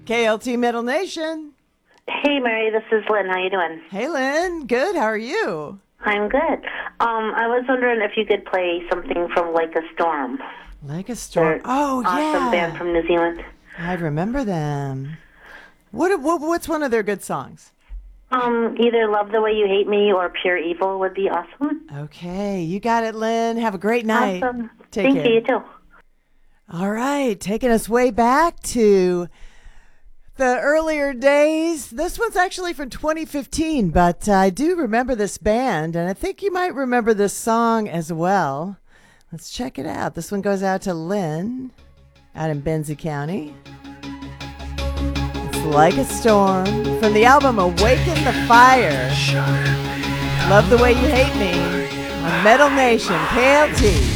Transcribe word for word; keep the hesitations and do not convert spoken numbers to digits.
K L T Middle Nation. Hey, Mary, this is Lynn. How you doing? Hey, Lynn. Good. How are you? I'm good. Um, I was wondering if you could play something from Like a Storm. Like a Storm. Oh, awesome yeah. Awesome band from New Zealand. I remember them. What, what What's one of their good songs? Um, either Love the Way You Hate Me or Pure Evil would be awesome. Okay. You got it, Lynn. Have a great night. Awesome. Take Thank care. you, you too. All right. Taking us way back to the earlier days. This one's actually from twenty fifteen, but I do remember this band, and I think you might remember this song as well. Let's check it out. This one goes out to Lynn out in Benzie County. It's Like a Storm from the album Awaken the Fire. Love the Way You Hate Me on Metal Nation, K L T.